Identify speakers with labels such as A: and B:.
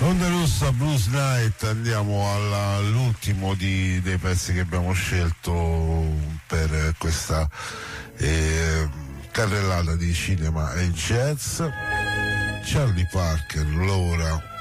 A: Onda Rossa Blues Night, andiamo all'ultimo dei pezzi che abbiamo scelto per questa carrellata di cinema e jazz. Charlie Parker, Laura